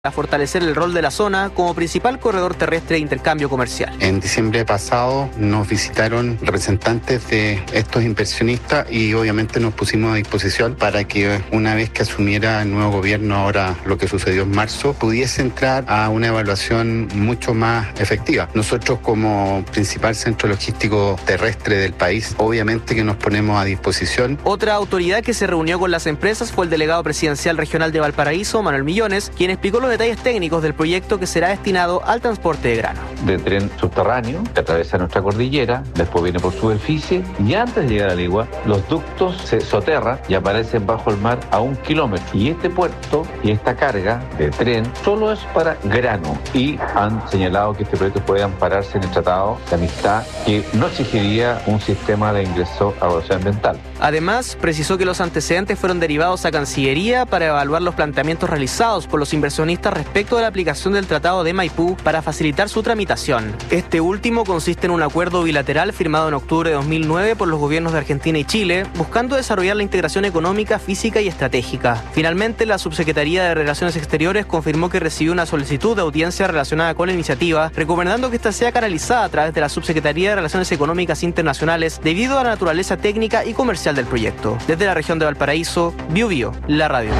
a fortalecer el rol de la zona como principal corredor terrestre de intercambio comercial. En diciembre pasado nos visitaron representantes de estos inversionistas y obviamente nos pusimos a disposición para que una vez que asumiera el nuevo gobierno, ahora lo que sucedió en marzo, pudiese entrar a una evaluación mucho más efectiva. Nosotros como principal centro logístico terrestre del país, obviamente que nos ponemos a disposición. Otra autoridad que se reunió con las empresas fue el delegado presidencial regional de Valparaíso, Manuel Millones, quien explicó los detalles técnicos del proyecto que será destinado al transporte de grano. De tren subterráneo que atraviesa nuestra cordillera, después viene por superficie y antes de llegar al Ligua, los ductos se soterran y aparecen bajo el mar a 1 kilómetro. Y este puerto y esta carga de tren solo es para grano y han señalado que este proyecto puede ampararse en el Tratado de Amistad que no exigiría un sistema de ingreso a evaluación ambiental. Además, precisó que los antecedentes fueron derivados a Cancillería para evaluar los planteamientos realizados por los inversionistas respecto de la aplicación del Tratado de Maipú para facilitar su tramitación. Este último consiste en un acuerdo bilateral firmado en octubre de 2009 por los gobiernos de Argentina y Chile, buscando desarrollar la integración económica, física y estratégica. Finalmente, la Subsecretaría de Relaciones Exteriores confirmó que recibió una solicitud de audiencia relacionada con la iniciativa, recomendando que esta sea canalizada a través de la Subsecretaría de Relaciones Económicas Internacionales debido a la naturaleza técnica y comercial del proyecto. Desde la región de Valparaíso, Biobío, la radio.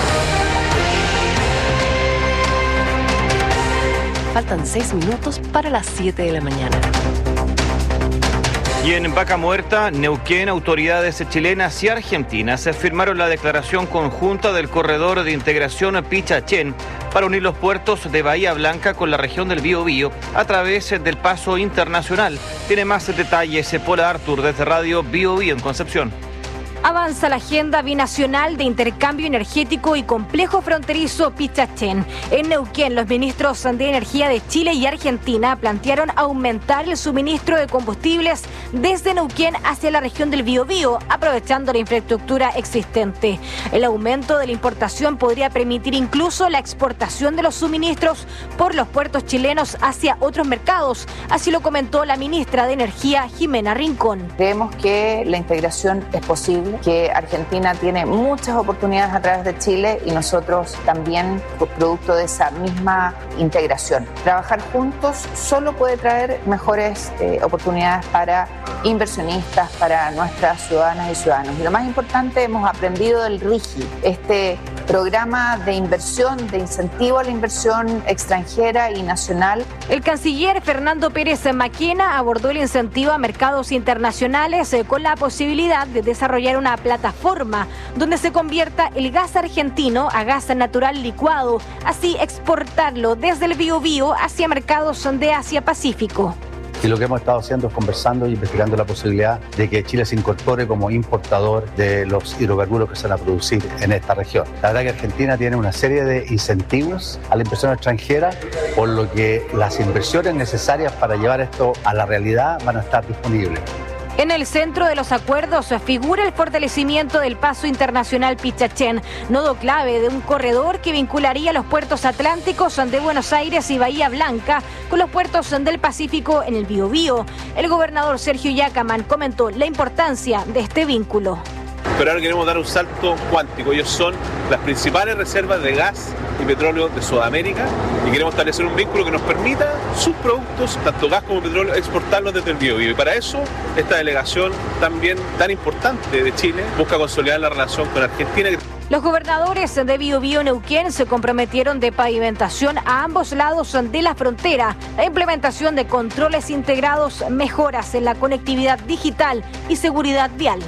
Faltan 6 minutos para las 7 de la mañana. Y en Vaca Muerta, Neuquén, autoridades chilenas y argentinas firmaron la declaración conjunta del corredor de integración Pichachén para unir los puertos de Bahía Blanca con la región del Biobío a través del paso internacional. Tiene más detalles Paula Artur desde Radio Biobío en Concepción. Avanza la agenda binacional de intercambio energético y complejo fronterizo Pichachén. En Neuquén, los ministros de Energía de Chile y Argentina plantearon aumentar el suministro de combustibles desde Neuquén hacia la región del Biobío, aprovechando la infraestructura existente. El aumento de la importación podría permitir incluso la exportación de los suministros por los puertos chilenos hacia otros mercados. Así lo comentó la ministra de Energía, Jimena Rincón. Creemos que la integración es posible, que Argentina tiene muchas oportunidades a través de Chile y nosotros también producto de esa misma integración. Trabajar juntos solo puede traer mejores oportunidades para inversionistas, para nuestras ciudadanas y ciudadanos. Y lo más importante, hemos aprendido del RIGI, este programa de inversión, de incentivo a la inversión extranjera y nacional. El canciller Fernando Pérez Maquena abordó el incentivo a mercados internacionales con la posibilidad de desarrollar una plataforma donde se convierta el gas argentino a gas natural licuado, así exportarlo desde el Biobío hacia mercados de Asia-Pacífico. Y lo que hemos estado haciendo es conversando y investigando la posibilidad de que Chile se incorpore como importador de los hidrocarburos que se van a producir en esta región. La verdad que Argentina tiene una serie de incentivos a la inversión extranjera, por lo que las inversiones necesarias para llevar esto a la realidad van a estar disponibles. En el centro de los acuerdos figura el fortalecimiento del paso internacional Pichachén, nodo clave de un corredor que vincularía los puertos atlánticos de Buenos Aires y Bahía Blanca con los puertos del Pacífico en el Biobío. El gobernador Sergio Yacaman comentó la importancia de este vínculo. Pero ahora queremos dar un salto cuántico. Ellos son las principales reservas de gas y petróleo de Sudamérica y queremos establecer un vínculo que nos permita sus productos, tanto gas como petróleo, exportarlos desde el Biobío. Y para eso, esta delegación también tan importante de Chile busca consolidar la relación con Argentina. Los gobernadores de Biobío Neuquén se comprometieron de pavimentación a ambos lados de la frontera, la implementación de controles integrados, mejoras en la conectividad digital y seguridad vial.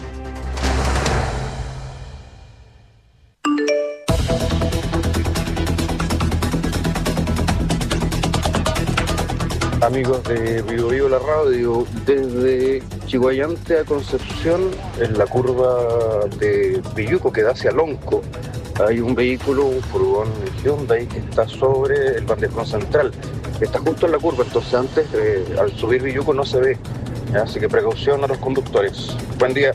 Amigos de Biobío la radio, desde Chiguayante a Concepción, en la curva de Villuco que da hacia Lonco, hay un vehículo, un furgón Hyundai que está sobre el bandejón central, está justo en la curva, entonces antes, al subir Villuco no se ve, así que precaución a los conductores. Buen día.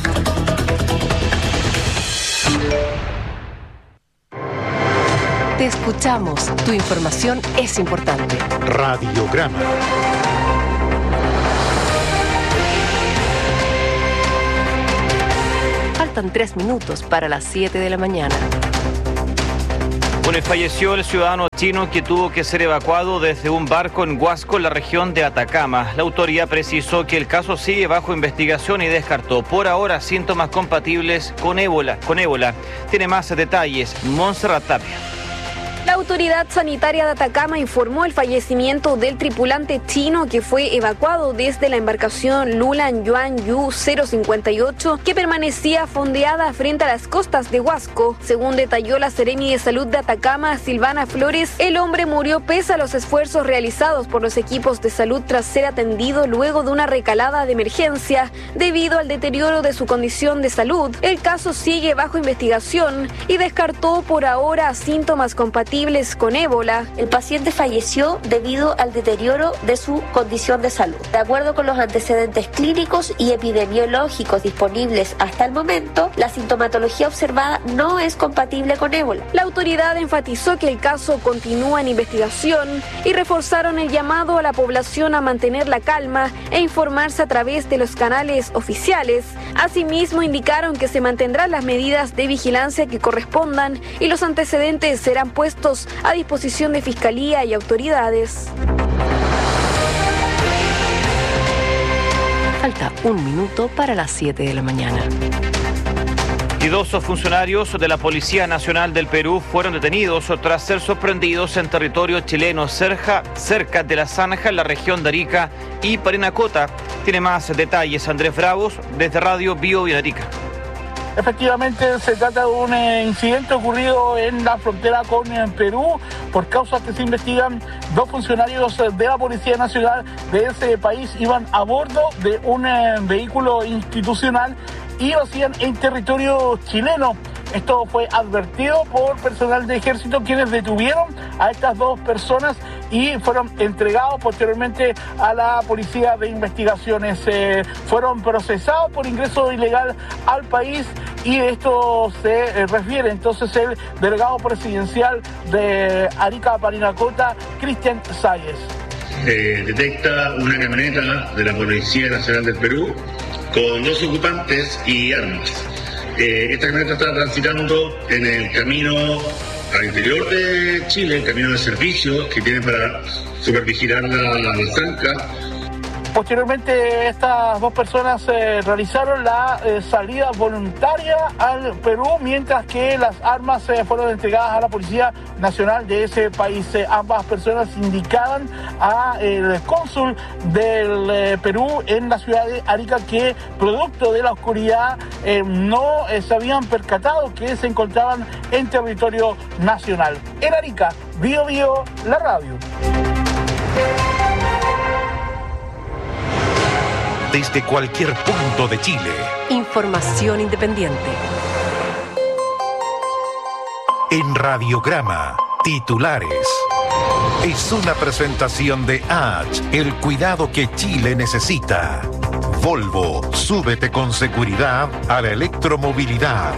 Te escuchamos. Tu información es importante. Radiograma. Faltan 3 minutos para las 7 de la mañana. Bueno, falleció el ciudadano chino que tuvo que ser evacuado desde un barco en Huasco, en la región de Atacama. La autoridad precisó que el caso sigue bajo investigación y descartó por ahora síntomas compatibles con ébola. Tiene más detalles Montserrat Tapia. La autoridad sanitaria de Atacama informó el fallecimiento del tripulante chino que fue evacuado desde la embarcación Lulan Yuan Yu 058 que permanecía fondeada frente a las costas de Huasco. Según detalló la Seremi de Salud de Atacama, Silvana Flores, el hombre murió pese a los esfuerzos realizados por los equipos de salud tras ser atendido luego de una recalada de emergencia debido al deterioro de su condición de salud. El caso sigue bajo investigación y descartó por ahora síntomas compatibles con ébola. El paciente falleció debido al deterioro de su condición de salud. De acuerdo con los antecedentes clínicos y epidemiológicos disponibles hasta el momento, la sintomatología observada no es compatible con ébola. La autoridad enfatizó que el caso continúa en investigación y reforzaron el llamado a la población a mantener la calma e informarse a través de los canales oficiales. Asimismo, indicaron que se mantendrán las medidas de vigilancia que correspondan y los antecedentes serán puestos a disposición de Fiscalía y autoridades. Falta 1 minuto para las 7 de la mañana. Y 2 funcionarios de la Policía Nacional del Perú fueron detenidos tras ser sorprendidos en territorio chileno cerca de La Zanja, en la región de Arica y Parinacota. Tiene más detalles Andrés Bravos desde Radio Bio y Arica. Efectivamente, se trata de un incidente ocurrido en la frontera con Perú. Por causas que se investigan, 2 funcionarios de la Policía Nacional de ese país iban a bordo de un vehículo institucional y lo hacían en territorio chileno. Esto fue advertido por personal de ejército, quienes detuvieron a estas 2 personas y fueron entregados posteriormente a la Policía de Investigaciones. Fueron procesados por ingreso ilegal al país y de esto se refiere entonces el delegado presidencial de Arica Parinacota, Cristian Sáez. Detecta una camioneta de la Policía Nacional del Perú con 2 ocupantes y armas. Esta camioneta está transitando en el camino al interior de Chile, el camino de servicio que tiene para supervigilar la zanja. Posteriormente, estas 2 personas realizaron la salida voluntaria al Perú, mientras que las armas fueron entregadas a la Policía Nacional de ese país. Ambas personas indicaban al cónsul del Perú en la ciudad de Arica que, producto de la oscuridad, no se habían percatado que se encontraban en territorio nacional. En Arica, Bio Bio, la radio. Desde cualquier punto de Chile. Información independiente. En Radiograma, titulares. Es una presentación de H, el cuidado que Chile necesita. Volvo, súbete con seguridad a la electromovilidad.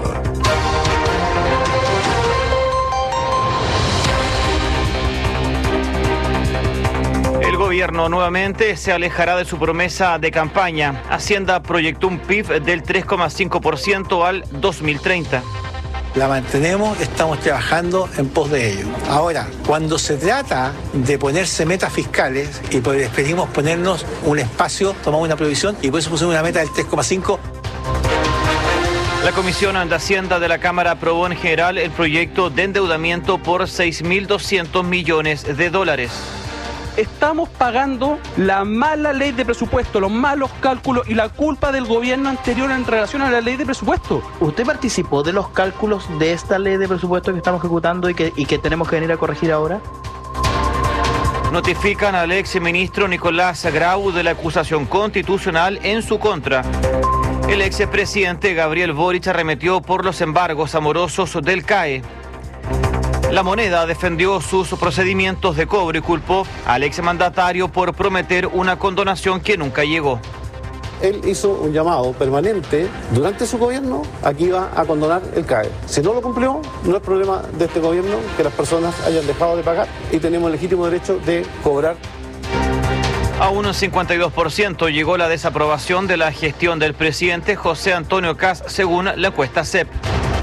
El gobierno nuevamente se alejará de su promesa de campaña. Hacienda proyectó un PIB del 3,5% al 2030. La mantenemos, estamos trabajando en pos de ello. Ahora, cuando se trata de ponerse metas fiscales, y preferimos ponernos un espacio, tomamos una previsión y por eso pusimos una meta del 3,5%. La Comisión de Hacienda de la Cámara aprobó en general el proyecto de endeudamiento por $6.200 millones. Estamos pagando la mala ley de presupuesto, los malos cálculos y la culpa del gobierno anterior en relación a la ley de presupuesto. ¿Usted participó de los cálculos de esta ley de presupuesto que estamos ejecutando y que tenemos que venir a corregir ahora? Notifican al ex ministro Nicolás Grau de la acusación constitucional en su contra. El ex presidente Gabriel Boric arremetió por los embargos amorosos del CAE. La Moneda defendió sus procedimientos de cobro y culpó al exmandatario por prometer una condonación que nunca llegó. Él hizo un llamado permanente durante su gobierno a que iba a condonar el CAE. Si no lo cumplió, no es problema de este gobierno que las personas hayan dejado de pagar y tenemos el legítimo derecho de cobrar. A un 52% llegó la desaprobación de la gestión del presidente José Antonio Kast según la encuesta CEP.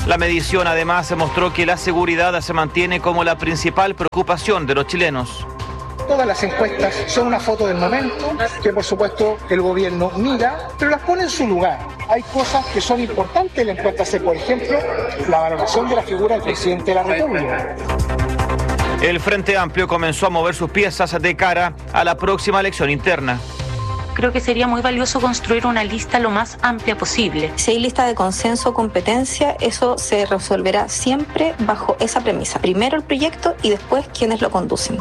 La medición además se mostró que la seguridad se mantiene como la principal preocupación de los chilenos. Todas las encuestas son una foto del momento, que por supuesto el gobierno mira, pero las pone en su lugar. Hay cosas que son importantes en la encuesta C, por ejemplo, la valoración de la figura del presidente de la República. El Frente Amplio comenzó a mover sus piezas de cara a la próxima elección interna. Creo que sería muy valioso construir una lista lo más amplia posible. Si hay lista de consenso o competencia, eso se resolverá siempre bajo esa premisa. Primero el proyecto y después quienes lo conducen.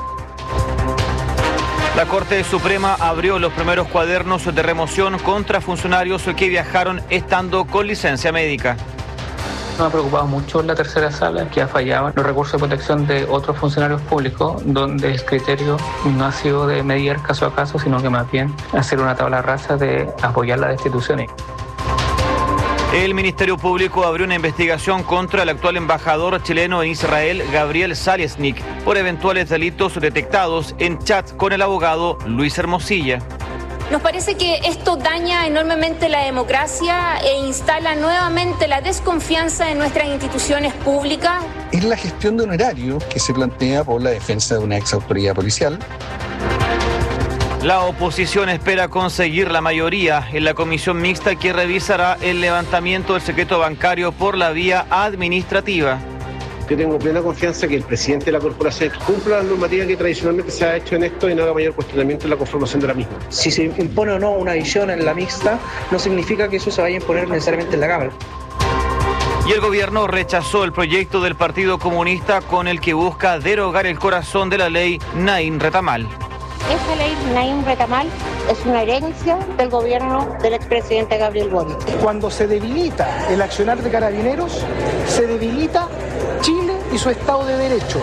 La Corte Suprema abrió los primeros cuadernos de remoción contra funcionarios que viajaron estando con licencia médica. Nos ha preocupado mucho la tercera sala, que ha fallado los recursos de protección de otros funcionarios públicos, donde el criterio no ha sido de medir caso a caso, sino que más bien hacer una tabla rasa de apoyar las destituciones. El Ministerio Público abrió una investigación contra el actual embajador chileno en Israel, Gabriel Zalesnik, por eventuales delitos detectados en chat con el abogado Luis Hermosilla. Nos parece que esto daña enormemente la democracia e instala nuevamente la desconfianza en nuestras instituciones públicas. Es la gestión de honorarios que se plantea por la defensa de una exautoridad policial. La oposición espera conseguir la mayoría en la comisión mixta que revisará el levantamiento del secreto bancario por la vía administrativa. Yo tengo plena confianza que el presidente de la corporación cumpla la normativa que tradicionalmente se ha hecho en esto y no haga mayor cuestionamiento en la conformación de la misma. Si se impone o no una visión en la mixta, no significa que eso se vaya a imponer necesariamente en la Cámara. Y el gobierno rechazó el proyecto del Partido Comunista con el que busca derogar el corazón de la ley Naim Retamal. Esa ley Naim Retamal es una herencia del gobierno del expresidente Gabriel Boric. Cuando se debilita el accionar de Carabineros, se debilita Chile y su Estado de Derecho.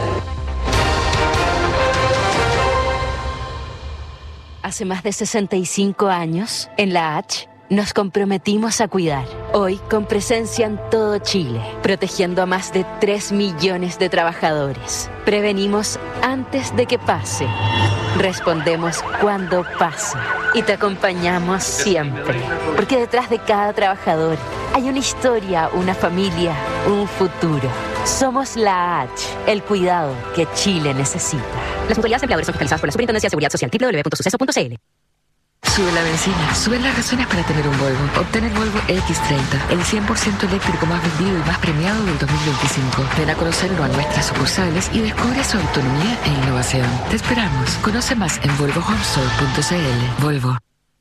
Hace más de 65 años, en la H, nos comprometimos a cuidar. Hoy, con presencia en todo Chile, protegiendo a más de 3 millones de trabajadores. Prevenimos antes de que pase. Respondemos cuando pasa. Y te acompañamos siempre. Porque detrás de cada trabajador hay una historia, una familia, un futuro. Somos la H, el cuidado que Chile necesita. Las mutualidades empleadores son fiscalizadas por la Superintendencia de Seguridad Social, www.suceso.cl. Sube la benzina, suben las razones para tener un Volvo. Obtén el Volvo X30, el 100% eléctrico más vendido y más premiado del 2025. Ven a conocerlo a nuestras sucursales y descubre su autonomía e innovación. Te esperamos. Conoce más en volvohomestore.cl. Volvo.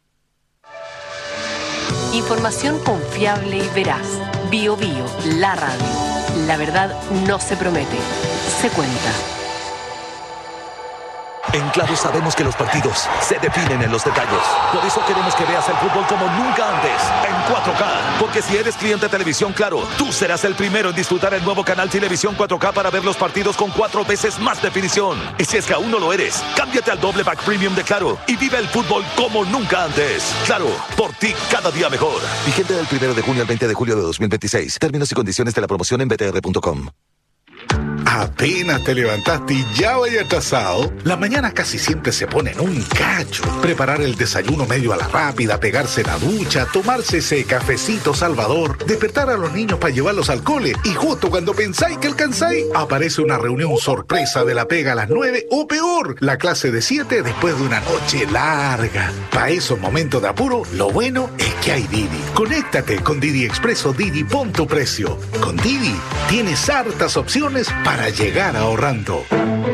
Información confiable y veraz. Bio Bio, la radio. La verdad no se promete, se cuenta. En Claro sabemos que los partidos se definen en los detalles. Por eso queremos que veas el fútbol como nunca antes, en 4K. Porque si eres cliente de Televisión Claro, tú serás el primero en disfrutar el nuevo canal Televisión 4K para ver los partidos con 4 veces más definición. Y si es que aún no lo eres, cámbiate al doble pack premium de Claro y vive el fútbol como nunca antes. Claro, por ti cada día mejor. Vigente del 1 de junio al 20 de julio de 2026. Términos y condiciones de la promoción en btr.com. Apenas te levantaste y ya vaya atrasado. Las mañanas casi siempre se ponen un cacho. Preparar el desayuno medio a la rápida, pegarse la ducha, tomarse ese cafecito salvador, despertar a los niños para llevarlos al cole y justo cuando pensáis que alcanzáis, aparece una reunión sorpresa de la pega a las 9 o peor, la clase de 7 después de una noche larga. Para esos momentos de apuro, lo bueno es que hay Didi. Conéctate con Didi Expreso Didi, pon tu precio. Con Didi tienes hartas opciones para llegar ahorrando.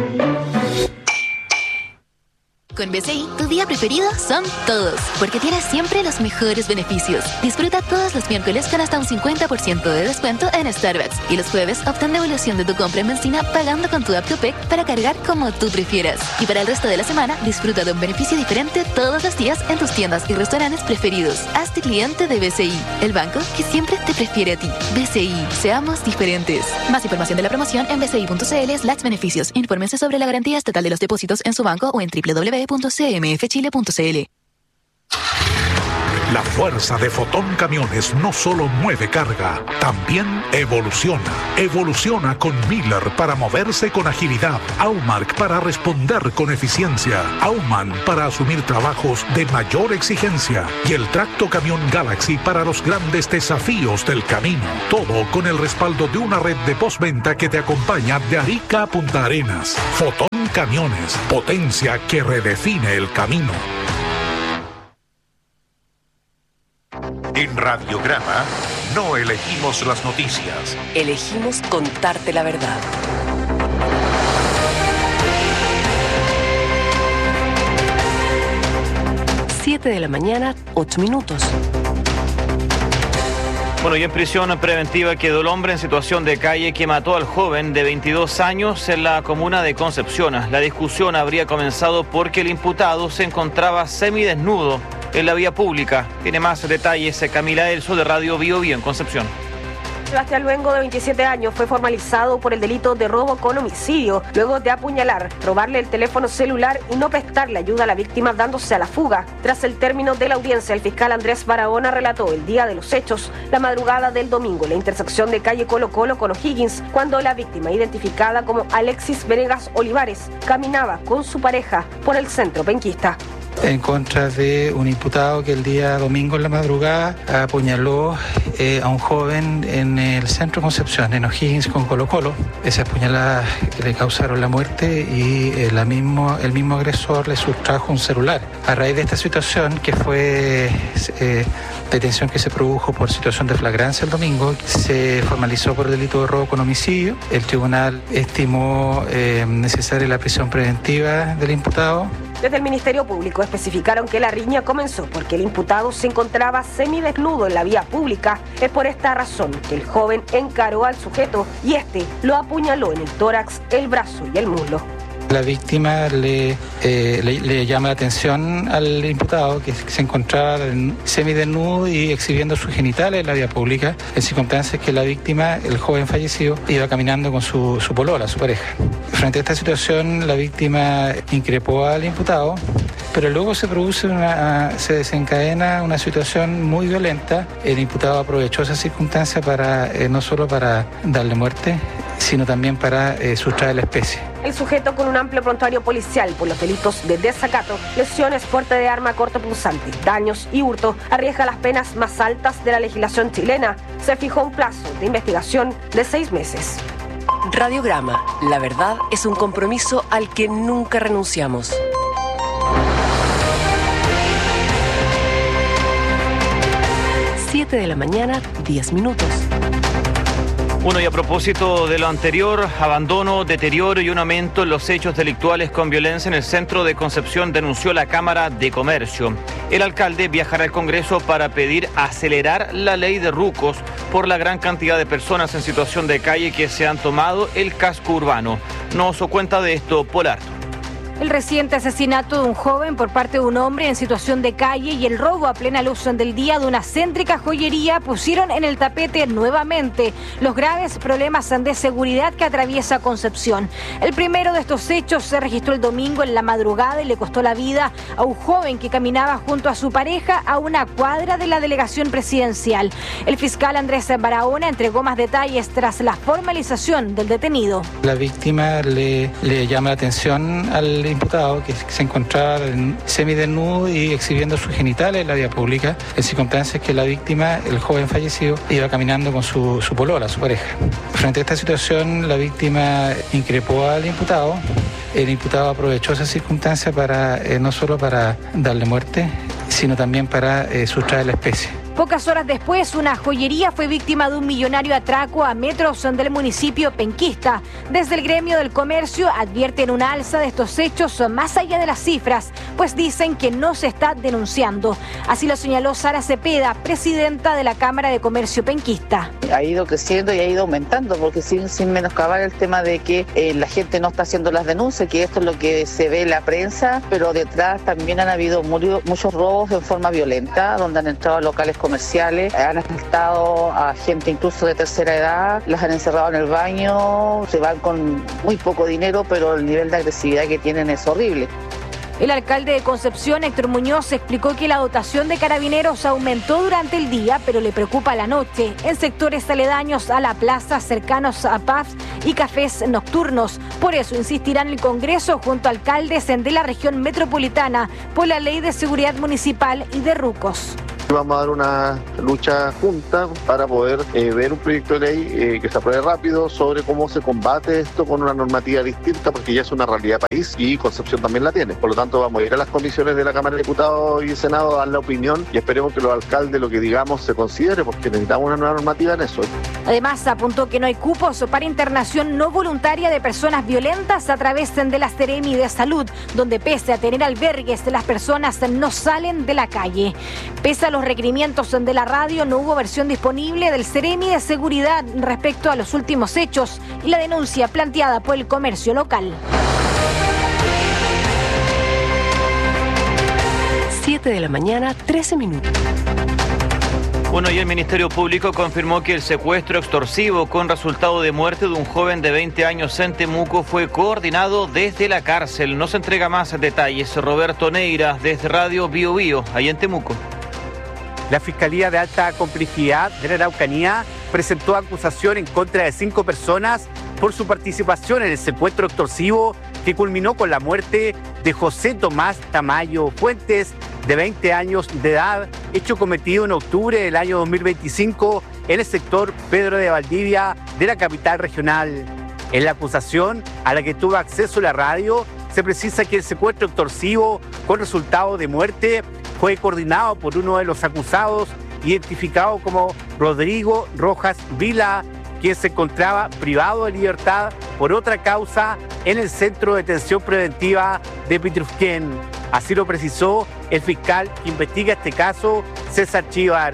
Con BCI, tu día preferido son todos, porque tienes siempre los mejores beneficios. Disfruta todos los miércoles con hasta un 50% de descuento en Starbucks. Y los jueves, obtén devolución de tu compra en benzina pagando con tu app Copec para cargar como tú prefieras. Y para el resto de la semana, disfruta de un beneficio diferente todos los días en tus tiendas y restaurantes preferidos. Hazte cliente de BCI, el banco que siempre te prefiere a ti. BCI, seamos diferentes. Más información de la promoción en bci.cl/beneficios. Infórmense sobre la garantía estatal de los depósitos en su banco o en www.cmfchile.cl. La fuerza de Fotón Camiones no solo mueve carga, también evoluciona. Evoluciona con Miller para moverse con agilidad, Aumark para responder con eficiencia, Aumann para asumir trabajos de mayor exigencia y el Tracto Camión Galaxy para los grandes desafíos del camino. Todo con el respaldo de una red de postventa que te acompaña de Arica a Punta Arenas. Fotón Camiones, potencia que redefine el camino. En Radiograma no elegimos las noticias. Elegimos contarte la verdad. Siete de la mañana, 8 minutos. Bueno, y en prisión preventiva quedó el hombre en situación de calle que mató al joven de 22 años en la comuna de Concepción. La discusión habría comenzado porque el imputado se encontraba semidesnudo en la vía pública. Tiene más detalles Camila Elso de Radio Bio Bio en Concepción. Sebastián Luengo, de 27 años, fue formalizado por el delito de robo con homicidio, luego de apuñalar, robarle el teléfono celular y no prestarle ayuda a la víctima dándose a la fuga. Tras el término de la audiencia, el fiscal Andrés Barahona relató el día de los hechos, la madrugada del domingo, en la intersección de calle Colo Colo con O'Higgins, cuando la víctima, identificada como Alexis Venegas Olivares, caminaba con su pareja por el centro penquista. En contra de un imputado que el día domingo en la madrugada apuñaló a un joven en el centro de Concepción, en O'Higgins con Colo Colo. Esa apuñalada le causaron la muerte y el mismo agresor le sustrajo un celular. A raíz de esta situación, que fue detención que se produjo por situación de flagrancia el domingo, se formalizó por delito de robo con homicidio. El tribunal estimó necesaria la prisión preventiva del imputado. Desde el Ministerio Público especificaron que la riña comenzó porque el imputado se encontraba semidesnudo en la vía pública. Es por esta razón que el joven encaró al sujeto y este lo apuñaló en el tórax, el brazo y el muslo. La víctima le llama la atención al imputado que se encontraba semidesnudo y exhibiendo sus genitales en la vía pública, en circunstancias que la víctima, el joven fallecido, iba caminando con su polola, su pareja. Frente a esta situación, la víctima increpó al imputado, pero luego se desencadena una situación muy violenta. El imputado aprovechó esa circunstancia para no solo para darle muerte, sino también para sustraer la especie. El sujeto, con un amplio prontuario policial por los delitos de desacato, lesiones, porte de arma cortopunzante, daños y hurto, arriesga las penas más altas de la legislación chilena. Se fijó un plazo de investigación de 6 meses. Radiograma, la verdad es un compromiso al que nunca renunciamos. Siete de la mañana, 10 minutos. Bueno, y a propósito de lo anterior, abandono, deterioro y un aumento en los hechos delictuales con violencia en el centro de Concepción, denunció la Cámara de Comercio. El alcalde viajará al Congreso para pedir acelerar la ley de rucos por la gran cantidad de personas en situación de calle que se han tomado el casco urbano. Nos cuenta de esto Polar. El reciente asesinato de un joven por parte de un hombre en situación de calle y el robo a plena luz del día de una céntrica joyería pusieron en el tapete nuevamente los graves problemas de seguridad que atraviesa Concepción. El primero de estos hechos se registró el domingo en la madrugada y le costó la vida a un joven que caminaba junto a su pareja a una cuadra de la delegación presidencial. El fiscal Andrés Barahona entregó más detalles tras la formalización del detenido. La víctima le llama la atención al imputado que se encontraba semidesnudo y exhibiendo sus genitales en la vía pública, en circunstancias que la víctima, el joven fallecido, iba caminando con su polola, su pareja. Frente a esta situación, la víctima increpó al imputado. El imputado aprovechó esa circunstancia para no solo para darle muerte, sino también para sustraer la especie. Pocas horas después, una joyería fue víctima de un millonario atraco a metros del municipio penquista. Desde el gremio del comercio advierten una alza de estos hechos más allá de las cifras, pues dicen que no se está denunciando. Así lo señaló Sara Cepeda, presidenta de la Cámara de Comercio penquista. Ha ido creciendo y ha ido aumentando, porque sin menoscabar el tema de que la gente no está haciendo las denuncias, que esto es lo que se ve en la prensa, pero detrás también han habido muchos robos en forma violenta, donde han entrado a locales comerciales, han asaltado a gente incluso de tercera edad, las han encerrado en el baño, se van con muy poco dinero, pero el nivel de agresividad que tienen es horrible. El alcalde de Concepción, Héctor Muñoz, explicó que la dotación de carabineros aumentó durante el día, pero le preocupa la noche, en sectores aledaños a la plaza, cercanos a pubs y cafés nocturnos. Por eso insistirá en el Congreso junto a alcaldes de la región metropolitana por la Ley de Seguridad Municipal y de Rucos. Vamos a dar una lucha junta para poder ver un proyecto de ley que se apruebe rápido sobre cómo se combate esto con una normativa distinta, porque ya es una realidad país y Concepción también la tiene. Por lo tanto, vamos a ir a las comisiones de la Cámara de Diputados y Senado a dar la opinión y esperemos que los alcaldes lo que digamos se considere, porque necesitamos una nueva normativa en eso. Además, apuntó que no hay cupos para internación no voluntaria de personas violentas a través de la Seremi de Salud, donde pese a tener albergues, las personas no salen de la calle. Pese a los requerimientos de la radio, no hubo versión disponible del Seremi de Seguridad respecto a los últimos hechos y la denuncia planteada por el comercio local. 7 de la mañana, 13 minutos. Bueno, y el Ministerio Público confirmó que el secuestro extorsivo con resultado de muerte de un joven de 20 años en Temuco fue coordinado desde la cárcel. Nos entrega más detalles Roberto Neira desde Radio Bio Bio, ahí en Temuco. La Fiscalía de Alta Complejidad de la Araucanía presentó acusación en contra de 5 personas por su participación en el secuestro extorsivo que culminó con la muerte de José Tomás Tamayo Fuentes, de 20 años de edad, hecho cometido en octubre del año 2025 en el sector Pedro de Valdivia de la capital regional. En la acusación, a la que tuvo acceso la radio, se precisa que el secuestro extorsivo con resultado de muerte fue coordinado por uno de los acusados, identificado como Rodrigo Rojas Vila, quien se encontraba privado de libertad por otra causa en el Centro de Detención Preventiva de Pitrufquén. Así lo precisó el fiscal que investiga este caso, César Chivar.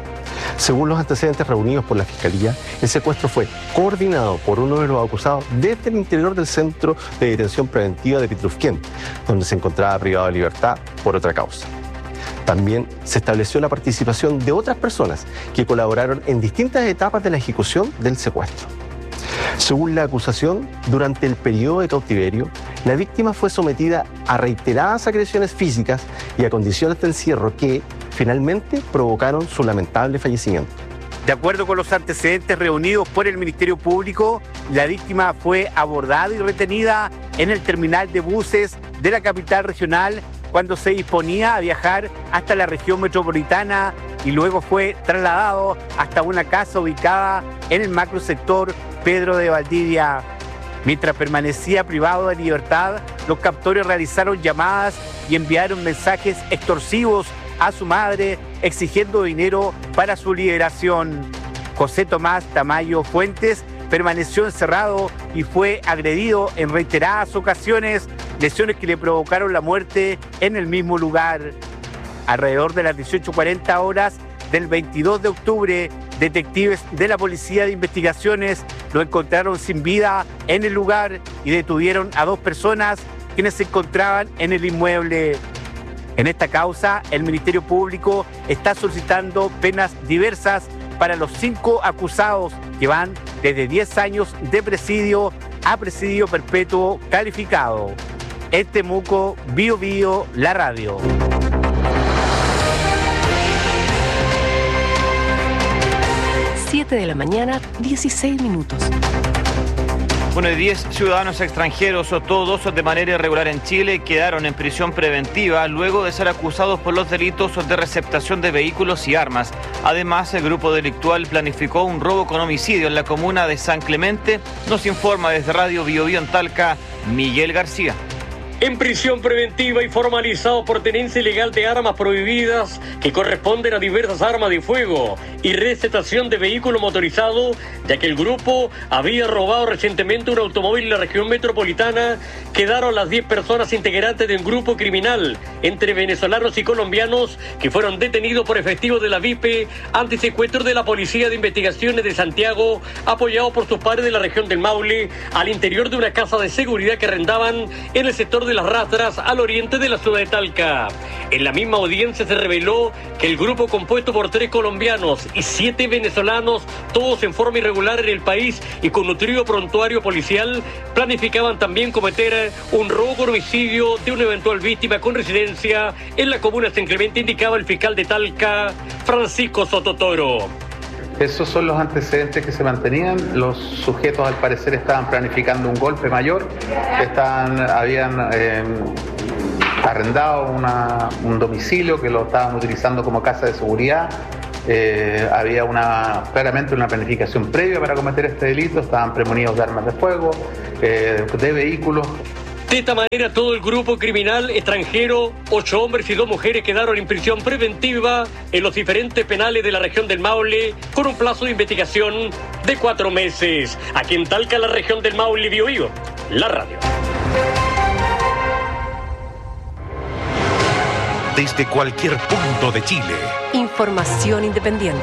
Según los antecedentes reunidos por la Fiscalía, el secuestro fue coordinado por uno de los acusados desde el interior del Centro de Detención Preventiva de Pitrufquén, donde se encontraba privado de libertad por otra causa. También se estableció la participación de otras personas que colaboraron en distintas etapas de la ejecución del secuestro. Según la acusación, durante el periodo de cautiverio, la víctima fue sometida a reiteradas agresiones físicas y a condiciones de encierro que, finalmente, provocaron su lamentable fallecimiento. De acuerdo con los antecedentes reunidos por el Ministerio Público, la víctima fue abordada y retenida en el terminal de buses de la capital regional cuando se disponía a viajar hasta la región metropolitana y luego fue trasladado hasta una casa ubicada en el macrosector Pedro de Valdivia. Mientras permanecía privado de libertad, los captores realizaron llamadas y enviaron mensajes extorsivos a su madre exigiendo dinero para su liberación. José Tomás Tamayo Fuentes permaneció encerrado y fue agredido en reiteradas ocasiones, lesiones que le provocaron la muerte en el mismo lugar. Alrededor de las 18:40 horas del 22 de octubre, detectives de la Policía de Investigaciones lo encontraron sin vida en el lugar y detuvieron a 2 personas quienes se encontraban en el inmueble. En esta causa, el Ministerio Público está solicitando penas diversas para los 5 acusados que van desde 10 años de presidio a presidio perpetuo calificado. En Temuco, Bio Bio, la radio. Siete de la mañana, 16 minutos. Bueno, 10 ciudadanos extranjeros, o todos de manera irregular en Chile, quedaron en prisión preventiva luego de ser acusados por los delitos de receptación de vehículos y armas. Además, el grupo delictual planificó un robo con homicidio en la comuna de San Clemente. Nos informa desde Radio Bio Bio en Talca, Miguel García. En prisión preventiva y formalizado por tenencia ilegal de armas prohibidas que corresponden a diversas armas de fuego y receptación de vehículo motorizado, ya que el grupo había robado recientemente un automóvil en la región metropolitana, quedaron las 10 personas integrantes de un grupo criminal entre venezolanos y colombianos que fueron detenidos por efectivos de la VIP antisecuestro de la Policía de Investigaciones de Santiago, apoyado por sus pares de la región del Maule, al interior de una casa de seguridad que arrendaban en el sector de las Rastras, al oriente de la ciudad de Talca. En la misma audiencia se reveló que el grupo, compuesto por 3 colombianos y 7 venezolanos, todos en forma irregular en el país y con nutrido prontuario policial, planificaban también cometer un robo con homicidio de una eventual víctima con residencia en la comuna de San Clemente, indicaba el fiscal de Talca, Francisco Sototoro. Esos son los antecedentes que se mantenían. Los sujetos, al parecer, estaban planificando un golpe mayor. Habían arrendado un domicilio que lo estaban utilizando como casa de seguridad. Había claramente una planificación previa para cometer este delito. Estaban premonidos de armas de fuego, de vehículos. De esta manera, todo el grupo criminal extranjero, 8 hombres y 2 mujeres, quedaron en prisión preventiva en los diferentes penales de la región del Maule, con un plazo de investigación de 4 meses. Aquí en Talca, la región del Maule, Biobío, la radio. Desde cualquier punto de Chile. Información independiente.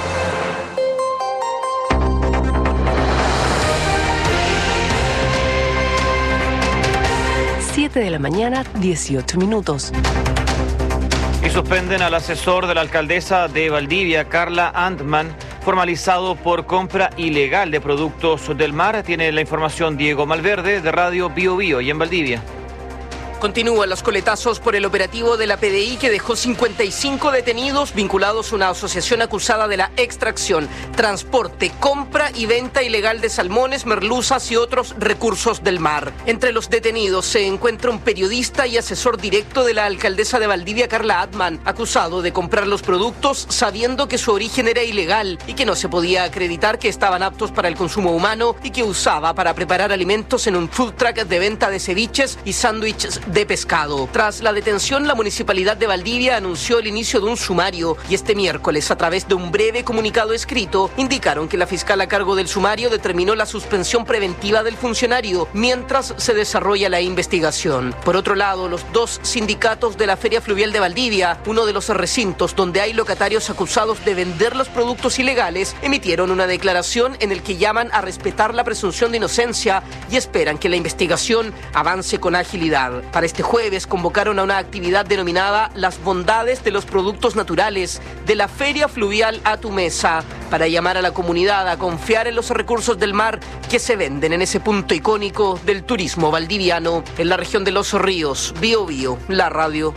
De la mañana, 18 minutos. Y suspenden al asesor de la alcaldesa de Valdivia, Carla Antman, formalizado por compra ilegal de productos del mar. Tiene la información Diego Malverde, de Radio Biobío y en Valdivia. Continúan los coletazos por el operativo de la PDI, que dejó 55 detenidos vinculados a una asociación acusada de la extracción, transporte, compra y venta ilegal de salmones, merluzas y otros recursos del mar. Entre los detenidos se encuentra un periodista y asesor directo de la alcaldesa de Valdivia, Carla Antman, acusado de comprar los productos sabiendo que su origen era ilegal y que no se podía acreditar que estaban aptos para el consumo humano, y que usaba para preparar alimentos en un food truck de venta de ceviches y sándwiches de pescado. Tras la detención, la Municipalidad de Valdivia anunció el inicio de un sumario, y este miércoles, a través de un breve comunicado escrito, indicaron que la fiscal a cargo del sumario determinó la suspensión preventiva del funcionario mientras se desarrolla la investigación. Por otro lado, los 2 sindicatos de la Feria Fluvial de Valdivia, uno de los recintos donde hay locatarios acusados de vender los productos ilegales, emitieron una declaración en el que llaman a respetar la presunción de inocencia y esperan que la investigación avance con agilidad. Para este jueves convocaron a una actividad denominada Las bondades de los productos naturales, de la Feria Fluvial a tu mesa, para llamar a la comunidad a confiar en los recursos del mar que se venden en ese punto icónico del turismo valdiviano, en la región de Los Ríos. Biobío, la radio.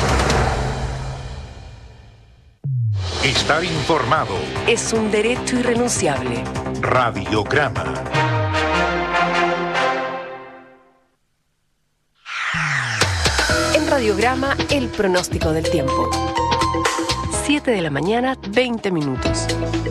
Estar informado es un derecho irrenunciable. Radiograma. En Radiograma, el pronóstico del tiempo. 7 de la mañana, 20 minutos.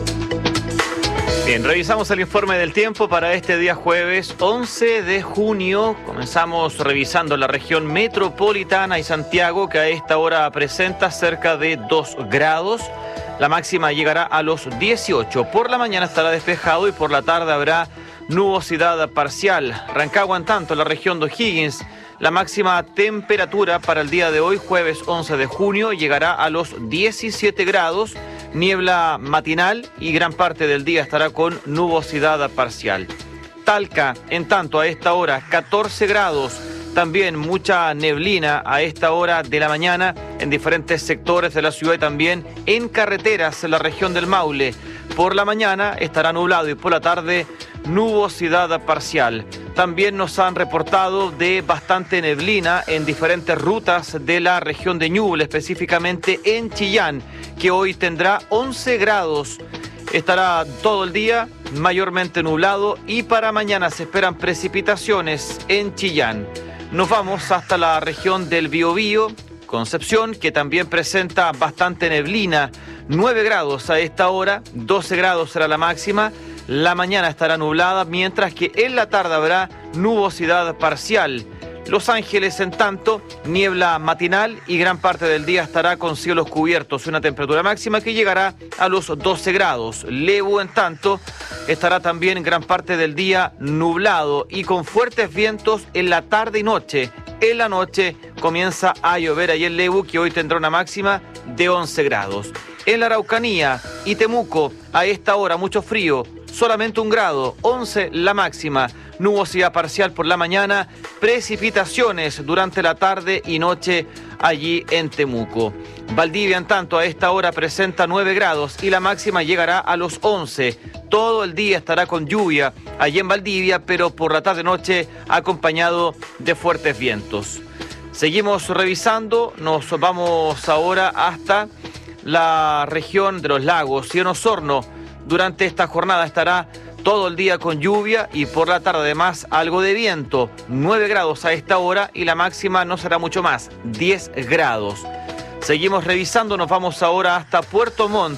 Bien, revisamos el informe del tiempo para este día jueves 11 de junio. Comenzamos revisando la región metropolitana y Santiago, que a esta hora presenta cerca de 2 grados. La máxima llegará a los 18. Por la mañana estará despejado y por la tarde habrá nubosidad parcial. Rancagua, en tanto, la región de O'Higgins, la máxima temperatura para el día de hoy, jueves 11 de junio, llegará a los 17 grados, niebla matinal y gran parte del día estará con nubosidad parcial. Talca, en tanto, a esta hora, 14 grados, también mucha neblina a esta hora de la mañana en diferentes sectores de la ciudad y también en carreteras en la región del Maule. Por la mañana estará nublado y por la tarde nubosidad parcial. También nos han reportado de bastante neblina en diferentes rutas de la región de Ñuble, específicamente en Chillán, que hoy tendrá 11 grados. Estará todo el día mayormente nublado y para mañana se esperan precipitaciones en Chillán. Nos vamos hasta la región del Biobío, Concepción, que también presenta bastante neblina. 9 grados a esta hora, 12 grados será la máxima. La mañana estará nublada, mientras que en la tarde habrá nubosidad parcial. Los Ángeles, en tanto, niebla matinal y gran parte del día estará con cielos cubiertos, una temperatura máxima que llegará a los 12 grados. Lebu, en tanto, estará también gran parte del día nublado y con fuertes vientos en la tarde y noche. En la noche comienza a llover ahí en Lebu, que hoy tendrá una máxima de 11 grados. En la Araucanía y Temuco, a esta hora mucho frío, solamente 1 grado, 11 la máxima. nubosidad parcial por la mañana, precipitaciones durante la tarde y noche allí en Temuco. Valdivia, en tanto, a esta hora presenta 9 grados y la máxima llegará a los 11. Todo el día estará con lluvia allí en Valdivia, pero por la tarde-noche acompañado de fuertes vientos. Seguimos revisando, nos vamos ahora hasta la región de los lagos y en Osorno. Durante esta jornada estará todo el día con lluvia y por la tarde además algo de viento. 9 grados a esta hora y la máxima no será mucho más, 10 grados. Seguimos revisando, nos vamos ahora hasta Puerto Montt.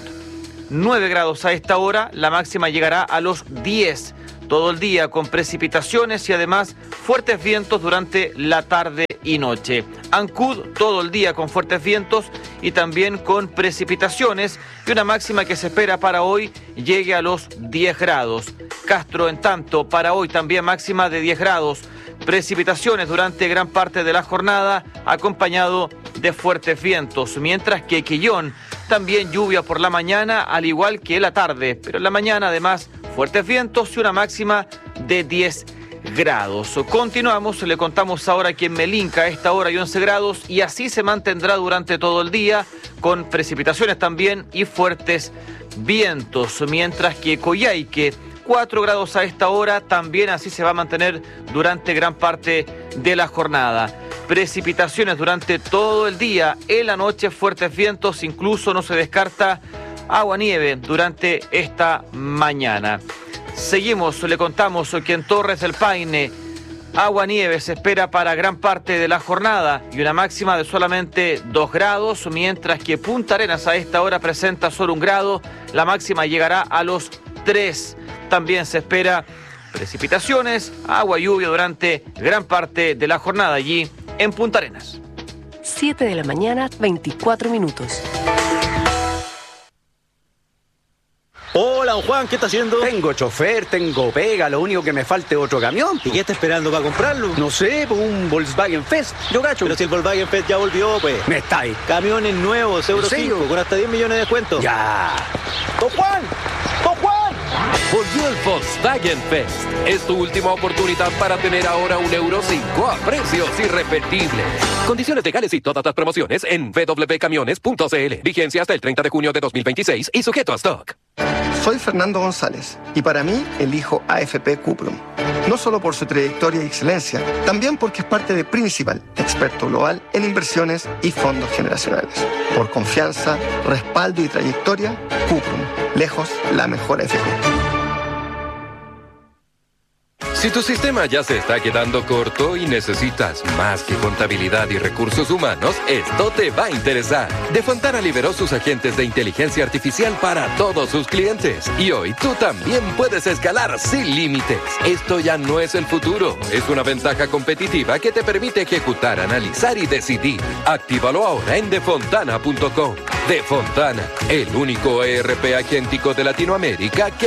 9 grados a esta hora, la máxima llegará a los 10. Todo el día con precipitaciones y además fuertes vientos durante la tarde y noche. Ancud, todo el día con fuertes vientos y también con precipitaciones y una máxima que se espera para hoy llegue a los 10 grados. Castro, en tanto, para hoy también máxima de 10 grados. Precipitaciones durante gran parte de la jornada acompañado de fuertes vientos, mientras que Quillón también lluvia por la mañana al igual que la tarde, pero en la mañana además fuertes vientos y una máxima de 10 grados. Continuamos, le contamos ahora que en Melinca a esta hora hay 11 grados y así se mantendrá durante todo el día con precipitaciones también y fuertes vientos, mientras que Coyhaique 4 grados a esta hora, también así se va a mantener durante gran parte de la jornada. Precipitaciones durante todo el día, en la noche fuertes vientos, incluso no se descarta agua-nieve durante esta mañana. Seguimos, le contamos que en Torres del Paine agua-nieve se espera para gran parte de la jornada y una máxima de solamente 2 grados, mientras que Punta Arenas a esta hora presenta solo 1 grado, la máxima llegará a los 3. También se espera precipitaciones, agua y lluvia durante gran parte de la jornada allí en Punta Arenas. 7 de la mañana, 24 minutos. Hola, don Juan, ¿qué está haciendo? Tengo chofer, tengo pega, lo único que me falta es otro camión. ¿Y qué está esperando para comprarlo? No sé, pues un Volkswagen Fest, yo cacho. Pero si el Volkswagen Fest ya volvió, pues. Me está ahí. Camiones nuevos, Euro 5, con hasta 10 millones de descuento. Ya. ¡Don Juan! ¡Don Juan! Volvió el Volkswagen Fest. Es tu última oportunidad para tener ahora un Euro 5 a precios irrepetibles. Condiciones legales y todas las promociones en www.camiones.cl. Vigencia hasta el 30 de junio de 2026 y sujeto a stock. Soy Fernando González y para mí elijo AFP Cuprum. No solo por su trayectoria y excelencia, también porque es parte de Principal, experto global en inversiones y fondos generacionales. Por confianza, respaldo y trayectoria, Cuprum, lejos la mejor AFP. Si tu sistema ya se está quedando corto y necesitas más que contabilidad y recursos humanos, esto te va a interesar. De Fontana liberó sus agentes de inteligencia artificial para todos sus clientes. Y hoy tú también puedes escalar sin límites. Esto ya no es el futuro. Es una ventaja competitiva que te permite ejecutar, analizar y decidir. Actívalo ahora en defontana.com. De Fontana, el único ERP agéntico de Latinoamérica que